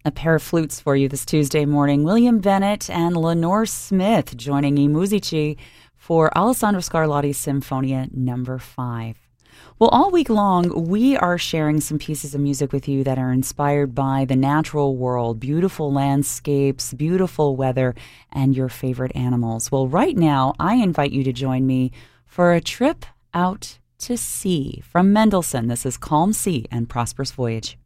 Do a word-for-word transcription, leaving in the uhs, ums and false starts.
A pair of flutes for you this Tuesday morning. William Bennett and Lenore Smith joining I Musici for Alessandro Scarlatti's Sinfonia number five. Well, all week long, we are sharing some pieces of music with you that are inspired by the natural world, beautiful landscapes, beautiful weather, and your favorite animals. Well, right now, I invite you to join me for a trip out to sea. From Mendelssohn, this is Calm Sea and Prosperous Voyage.